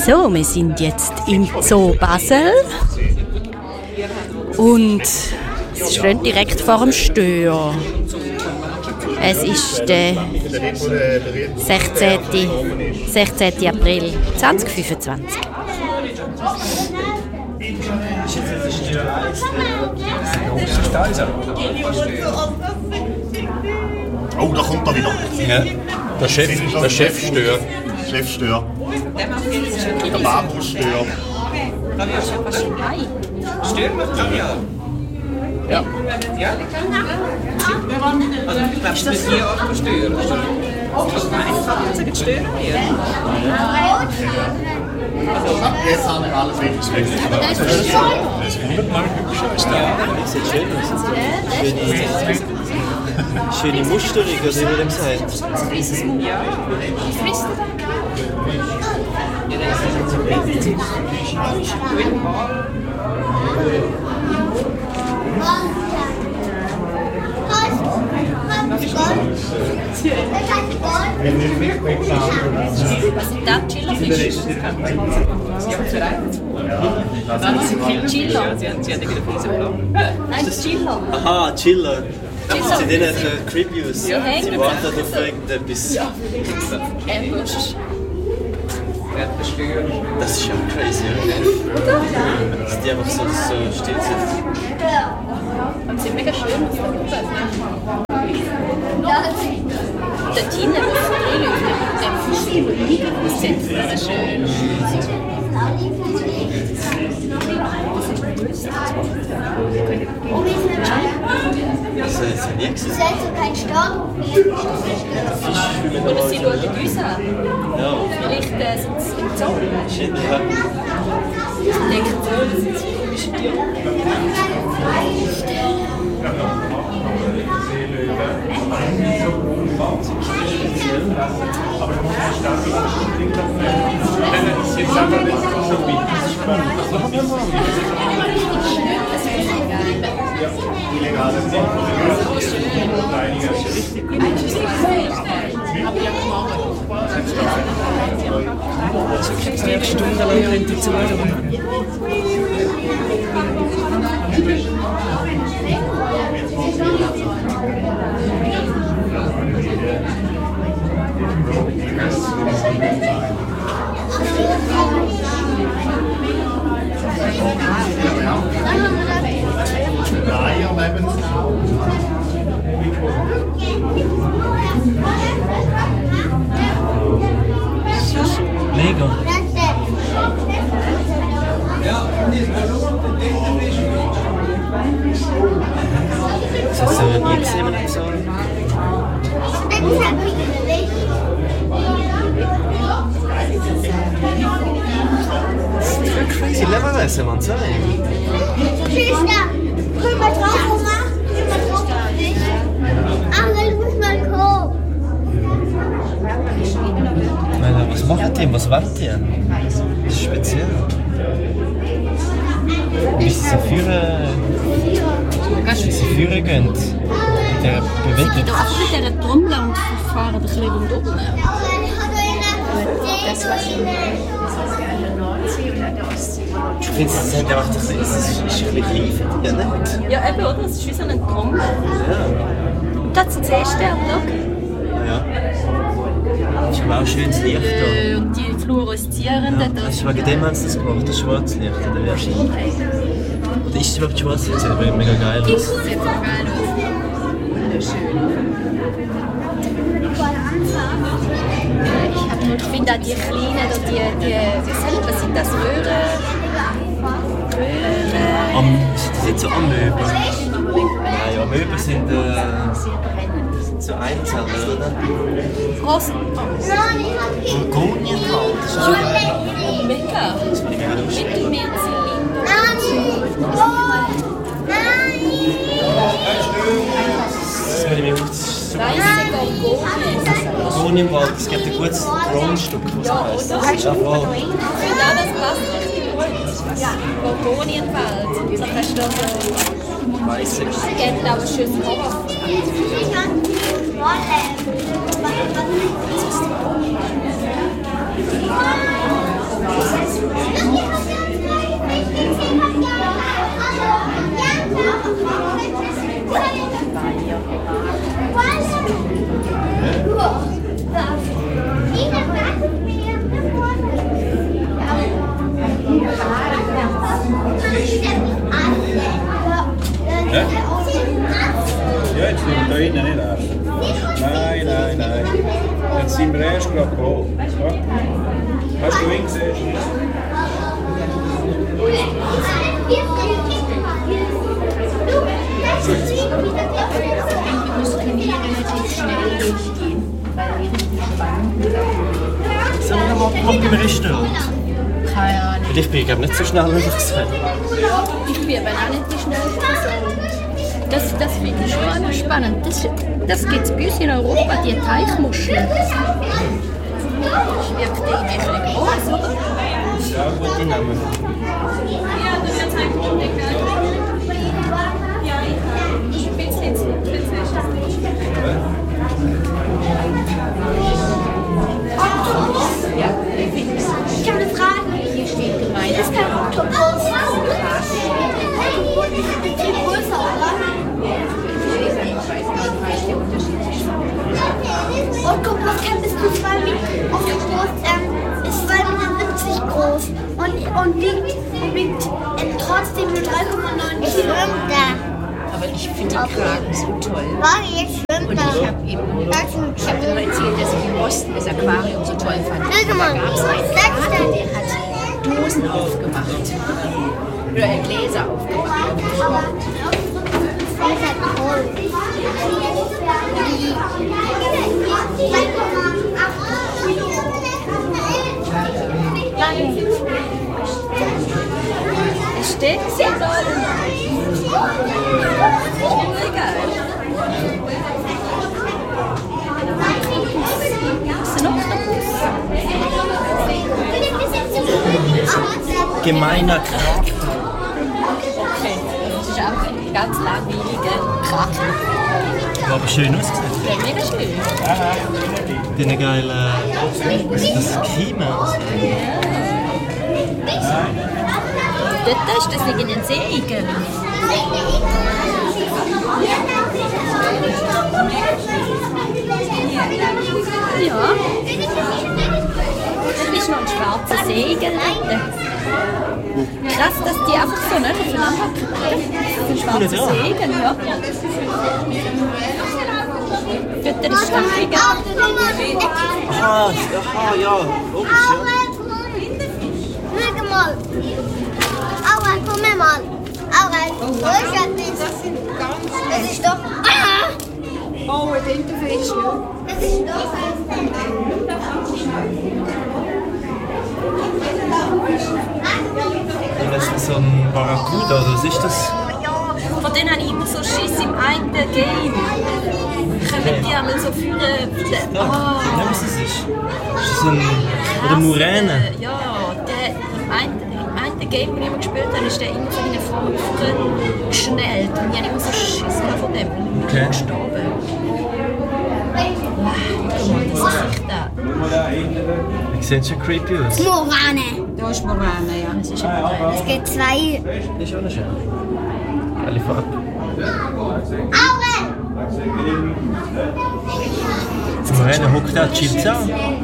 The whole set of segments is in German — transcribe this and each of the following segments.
So, wir sind jetzt im Zoo Basel und es steht direkt vor dem Stör. Es ist der 16. April 2025. Oh, da kommt er wieder. Ja. Der Chefstör. Chefstör. Der Bambusstör. Ja. Also ich glaube, das ist hier auch Stör. Stör hier. Jetzt haben wir alles richtig. Das ist 100-mal hübscher als da. Das sieht schön aus. Schöne Musterung, oder wie man dem sagt. Ja. Was sind das? Chillerfisch? Chiller. Sie haben wieder Fiesen. Nein, Chiller. Aha, Chiller. Sie sind nicht Creepius. Sie hängen. warten auf irgendetwas. Das ist schon crazy, oder? Dass die einfach so still sind. Und sie sind mega schön. Der Tine, der so drin läuft, das ist sehr schön. Das ist nie gesehen. Kein Start. Oder sie schauen uns an. Ja, Vielleicht sind sie im Zoo. shit, ja. Ich denke, das sind so komische Tiere. Stundenlang könnte ich zuhören. Mega. Das hast du nie gesehen, wenn ich so. Crazy Leberwässer, man, sorry. Guck mal drauf, Oma. Guck mal drauf. Angel, du musst mal kommen. Was macht ihr? Was wollt ihr? Das ist speziell. Wie sie so führen gehen. Mit der Bewegung. Ich gehe einfach mit dieser Trommel und fahre ein bisschen rundum. Ich finde, es ist einfach das ist ein bisschen live, ja nicht? Ja, eben, oder? Es ist wie so eine Trommel. Ja. Und das sind Seesterne, schau. Ja. Das ist aber auch schönes Licht da. Und die fluoreszierenden. Ja, das ist wegen dem haben sie das gemacht, das Schwarzlicht, oder wie? Oder ist es überhaupt Schwarzlicht? Das sieht mega geil aus. Das sieht voll geil aus. Wunderschön. Ich finde auch die kleinen, was sind das, Röhren? Das sind so Amöben. Nein, Amöben sind so Einzeller, oder? Groß. Gorgonienwald, das ist auch geil. Mega. Das finde ich mega lustig. Das würde ich mir gut. Gorgonienwald, es gibt ein gutes Grundstück, was heißt. Das ist auch voll. Ja, das passt richtig gut. Gorgonienwald. Da kannst du Weiße. Es gibt auch ein schönes Horror. Ja, jetzt sind wir da innen nicht erst. Nein. Jetzt sind wir erst gerade gekommen. Hast du ihn gesehen? Sollen wir mal beim Restaurant? Keine Ahnung. Ich bin glaube nicht so schnell, wie ich gesagt habe. Ich bin aber auch nicht die schnellste Person. Das finde ich schon noch spannend. Das gibt es bei uns in Europa, die Teichmuscheln. Das wirkt irgendwie groß, oder? Ja, gute Namen. Ich habe eine Frage. Hier steht gemeint. Ist kein Oktopus. Viel größer, oder? Oktopus kann bis zu 2 Meter. Oktopus ist 2,70 Meter groß und wiegt trotzdem nur 3,9 Kilo. Aber ich finde die Kragen so toll. Jetzt schwimmt Und ich habe ihm nur erzählt, dass ich im Osten das Aquarium so toll fand. Da gab es einen Kragen, der hat Dosen aufgemacht. Oder Gläser aufgemacht. Es steht sehr doll. Egal. Das ist ein Oktopus. Gemeiner Kraken. Okay, das ist auch ein ganz langweiliger Kraken. Aber schön ausgesehen. Ja, mega schön. Die eine geile. Was ist das? Kiemen? Dort ist das irgendwie ein Seeigel. Ja. Das ist noch ein schwarzer Seeigel. Krass, dass die einfach so nicht aufeinander kriegen. Ein schwarzer Seeigel, ja. Dort ist Stacheliger. Ah, ja. Logisch, ja. Schau mal. Aua, komm mal. Aua, wo ist das? Das ist doch... Oh, ein Tintenfisch, ja. Das ist doch... Und das ist so ein Barracuda, oder was ist das? Von denen habe ich immer so Schiss im einen Game. Können die einmal so führen? Ja, was ist das? Ist das ein... Oder Muräne? Ja, der im einen Game, das ich immer gespielt habe, ist der immer so wie eine Frau geschnellt. Und ich habe immer so Schiss von dem. Und ich bin gestorben. Guck mal, das Gesicht da. Die sehen schon creepy aus. Morane. Da ist Morane, ja. Das ist ein Es gibt 2. Das ist auch noch schön. Geile Farbe. Aua! Die Muräne hockt da, chillt da.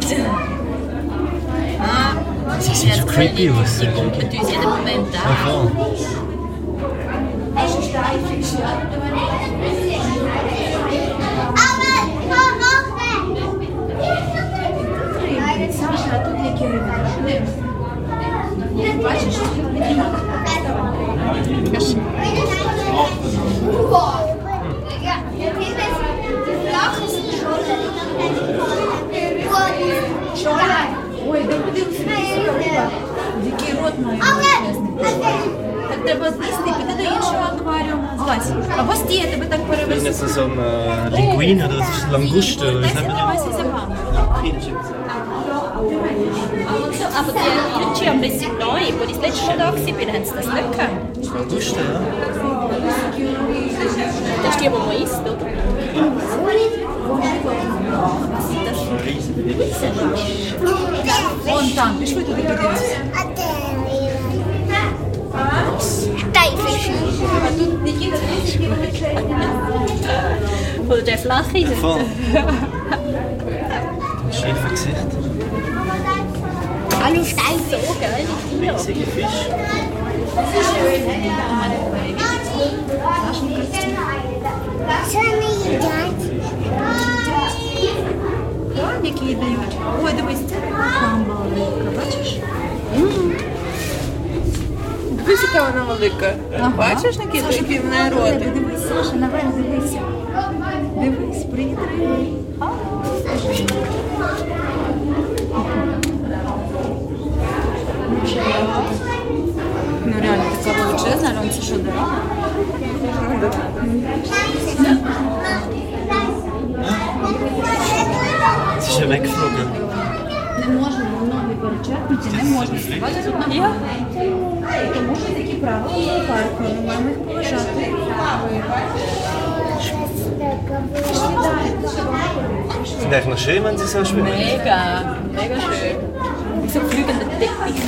Das sieht so creepy aus. Die kommt mit uns jeden Moment da. Voll. Das ist jetzt so ein Linguine oder was ist Languste? Oder was nennt man das? Aber die Bildschirme, die sind neu. Als ich das letzte Mal da war, haben sie das nicht gehabt. Languste, ja. Das ist die man isst, oder? Wo Und dann bist du wieder bei dir. Steinfisch. Oder der flache. Voll. Schiefe Gesicht. Hallo Steinfisch. So geil. Riesige Fisch. Який дають. Ой, дивись, це камбалика, бачиш? Дивись, яка вона велика. Бачиш, Никіта, який в неї ротик? Дивись, Саша, наверх дивися. Дивись, притримай. Ну реально, така величезна, але це що, дорога? Sie ist ja weggeflogen. Не можна ноги перечерпнути, не можна ставати тут на я. Тому що такі правила в парку, ми маємо їх поважати. Ist eigentlich noch schön, wenn sie so schwimmen? Mega, mega schön. So flügende Teppich.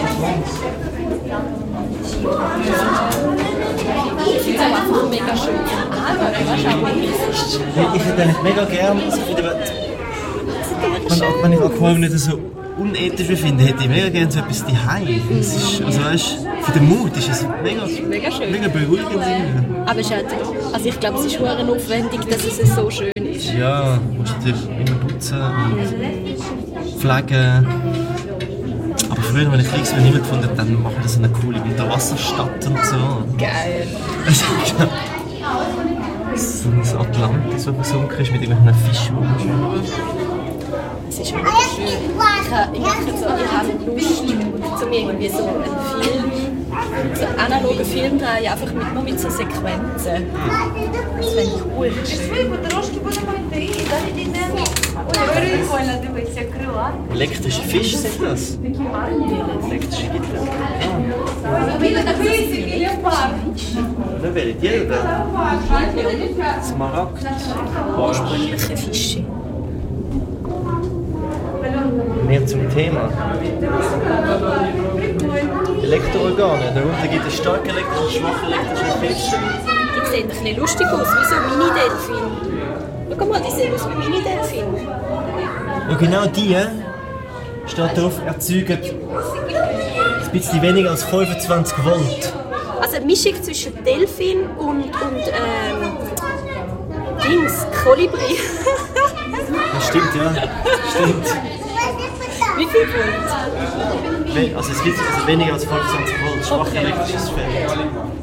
Ich finde es einfach mega schön. Aber wahrscheinlich ist Ich hätte eigentlich mega gerne, also wenn ich Aquarium nicht so unethisch finde, hätte ich mega gerne so etwas daheim. Also weißt, für den Mut ist es mega schön. Mega beruhigend. Irgendwie. aber es ist halt, also ich glaube, es ist sehr aufwendig, dass es so schön ist. Ja, du musst natürlich immer putzen und pflegen. Aber früher, wenn ich Kriegs niemand gefunden habe, dann machen wir so eine coole Unterwasserstadt und so. Geil. So ein Atlantis, das versunken ist mit irgendwelchen Fischen. Es ist mega schön. Ich habe Lust, zum irgendwie so einen Film, so einen analogen Film drehen, einfach nur mit so Sequenzen. Das fände ich cool. Elektrische Fische sind das? Elektrische Gitter. Wer wählt ihr da? Smaragd. Welche Fische? Mehr zum Thema. Elektroorgane. Darunter gibt es stark elektrische und schwach elektrische Fische. Die sehen ein bisschen lustig aus, wie so Mini-Delfin. Schau mal, die sehen aus wie Mini-Delfin. Und genau die, steht drauf, erzeugen ein bisschen weniger als 25 Volt. Also eine Mischung zwischen Delfin und Dings, Kolibri. Das stimmt, ja. Stimmt. Wie viel Volt? Also es gibt also weniger als 25 Volt, schwach Okay. elektrisches Feld.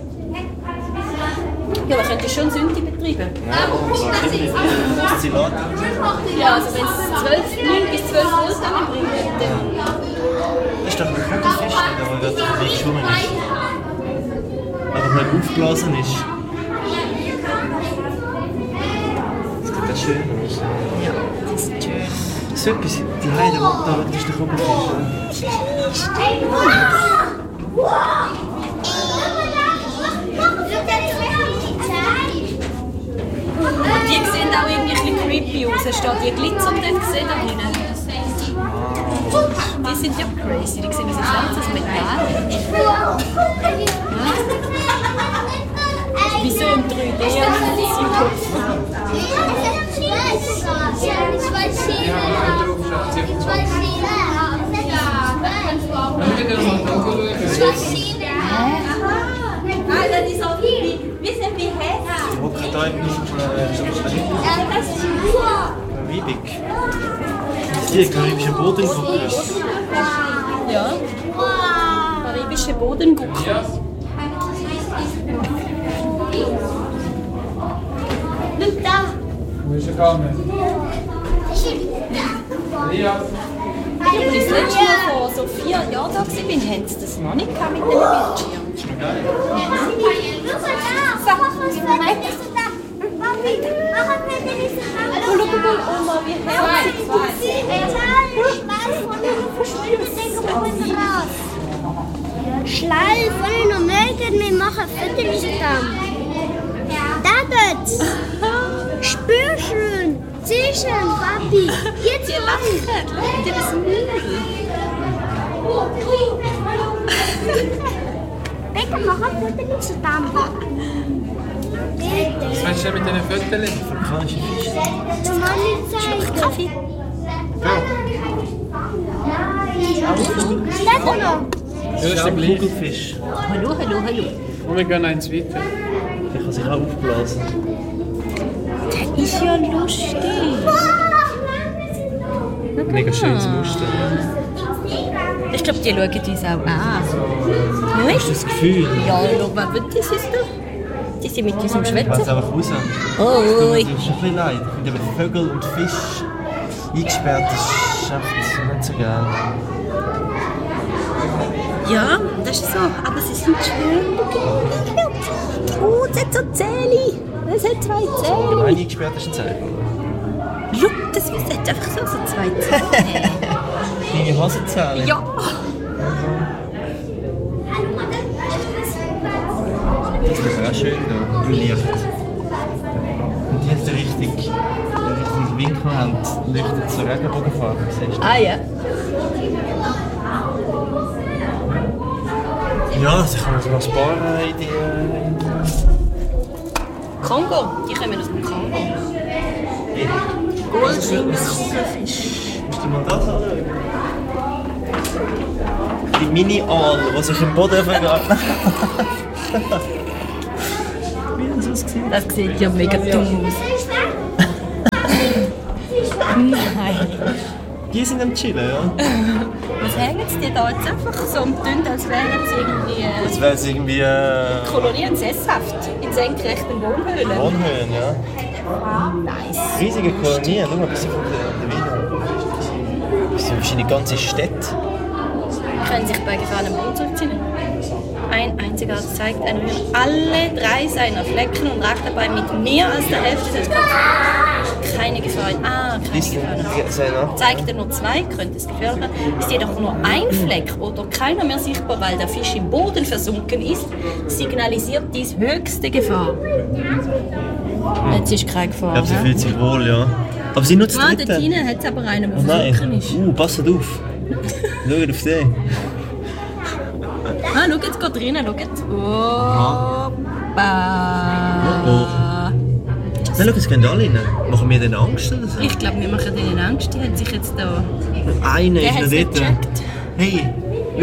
Ja, man könnte schon Sünde betreiben. Oszillat. Ja, also wenn es 9 bis 12 Volt anbringt, dann... Das ist doch ein guter Fisch, der aber gerade nicht geschwommen ist. Aber nicht aufgeblasen ist. Das sieht ganz schön aus. Ja, das ist schön. So etwas, die Heide, da ist der Kugelfisch. Und die sehen auch irgendwie ein bisschen creepy aus. Hast du da die glitzernden gesehen da hinten? Die sind ja crazy. Die sehen aus, als wären das Metall. Wie so im 3D-Animation. Die hocken da im Karibik. Hier, karibische Bodengruppe. Ja. Karibische Bodengruppe. Als ich das letzte Mal vor so 4 Jahren da war, haben sie das noch nicht gehabt mit diesen Bildschirmen. Oh, schau mal, Oma, wie herzig du Schleif, wenn ihr noch mögt, wir machen Fotos zusammen. David, spür schön, zieh Dankeschön, Papi. Jetzt Die lachen. Schau dir das Müll. Bitte mach ein Foto zu Tampa. Was meinst du denn mit diesen Fotos? Afrikanische Fische. Du Mami zeigt. Kaffee. Steht noch? Ja, das ist der gleiche. Kugelfisch. Hallo. Und wir gehen eins weiter. Der kann sich auch aufblasen. Das ist ja lustig. Mega schönes Muster. Ich glaube, die schauen uns auch an. Hast du das Gefühl? Ja, schau mal, was das ist da? Die sind mit uns am Ich weiß Schwätzen. einfach raus. Oh, Das ist ein bisschen leid. Ich finde eben Vögel und Fisch eingesperrt, das ist echt nicht so geil. Ja, das ist so. Aber sie sind schön. Oh, das hat so Zähne. Das hat 2 Zähne. Nein, eingesperrt ist ein Zeichen. Schau, das hat einfach so 2 Zähne. Kleine Hasenzähne. Ja. Das ist auch schön da, im Licht. Und die hat den richtigen Winkel haben, leuchtet so Regenbogenfarben, siehst du? Ah ja. Ja, da kann man noch ein paar Ideen. Kongo, die kommen aus dem Kongo. Goldfisch. Musst du mal das anschauen? Die Mini-Aal, die sich im Boden vergraben. Wie hat das ausgesehen? Das sieht ja mega dumm aus. Nein. Die sind am Chillen, ja? Was hängen die da jetzt einfach so und tun, als wären sie irgendwie Das wäre jetzt irgendwie Kolonien sesshaft in senkrechten Wohnhöhlen? Wohnhöhen, ja. Nice. Riesige Kolonien, schau mal, bis von der Wiener. Das sind wahrscheinlich ganze Städte. Können sich bei Gefahr am Mond zurückziehen. Ein einziger Arzt zeigt einem alle 3 seiner Flecken und ragt dabei mit mehr als der Hälfte des Körpers. Keine Gefahr. Keine Gefahr. Zeigt er nur 2, könnte es gefährlich werden. Ist jedoch nur ein Fleck oder keiner mehr sichtbar, weil der Fisch im Boden versunken ist, signalisiert dies höchste Gefahr. Jetzt ist keine Gefahr. Ich glaube, sie hä? fühlt sich wohl, ja. Aber sie nutzt Ah, Dritte. dort hinten hat es aber einen, der Oh versunken nein. ist. Passt auf. Schaut auf den. Ah, schau jetzt, geht rein, schau jetzt. Opa. Nein, schau, es gehen alle rein. Machen wir denen Angst oder so? Ich glaube, wir machen denen Angst. Die hat sich jetzt da... Einer Der ist hat noch es nicht dort. gecheckt. Hey, du.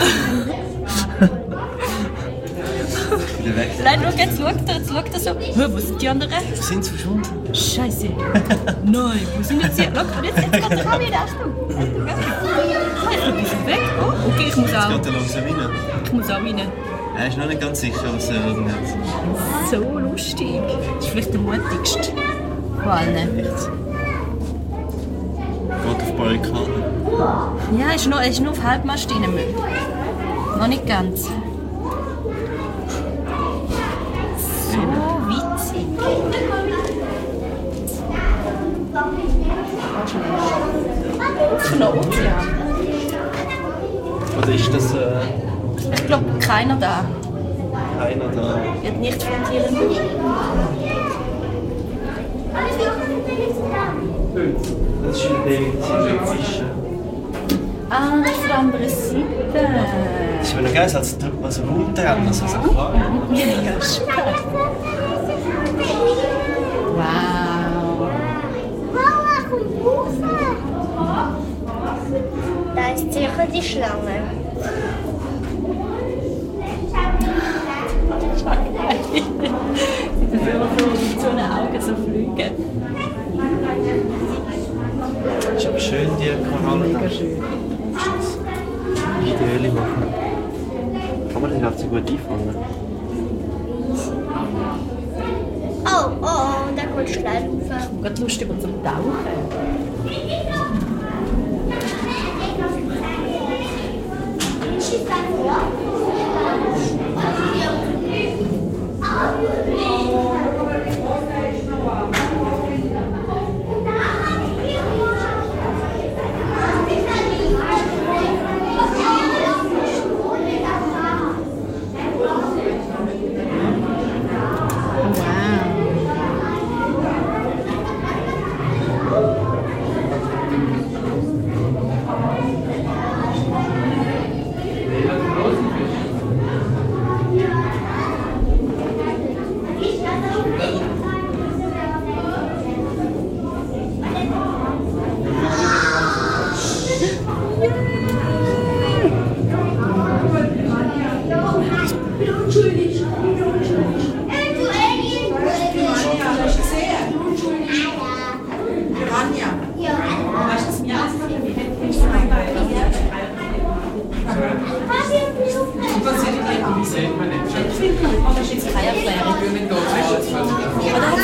Wieder weg. Nein, schau, jetzt schaut er so. Hä, wo sind die anderen? Wo sind sie verschwunden? Scheiße. Nein, wo sind jetzt die? Schau, und jetzt geht der Rami in Achtung. Die sind weg. Oh, okay, ich muss Jetzt auch. geht er langsam rein. Ich muss auch rein. Er ist noch nicht ganz sicher, was er oben hat. So lustig. Das ist vielleicht der mutigste von allen. Geht auf Barrikaden. Ja, er ist nur auf Halbmast rein. Noch nicht ganz. So witzig. Offener Ozean. Oder ist das Ich glaube, keiner da. einer da? Wird nicht von Tieren berührt. Das ist ein Fische. Ah, das ist von der anderen Seite. Das ist aber noch geil, als Rumtrennen, also so Aquarium. Ja, schön. Wow. Mama, komm raus. Da ist sicher die Schlange. Die Befürwortung mit so einen Augen so fliegen. Das ist aber schön, die Korallen. Mega schön. Ideelle machen. Kann man den auch so gut einfangen? Oh, da kommt Schleimufer. Ich habe gerade Lust über zum Tauchen.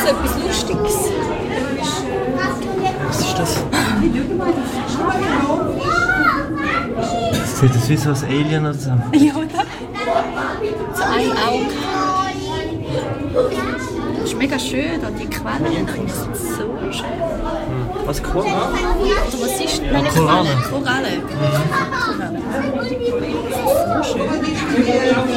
so etwas Lustiges. Was ist das? Sieht das wie so ein Alien oder so? Ja, oder? So ein Auge. Das ist mega schön, da die Quelle. Ich finde das so schön. Was, Korallen? Oder was ist welche Korallen. Korallen. Mhm. So schön.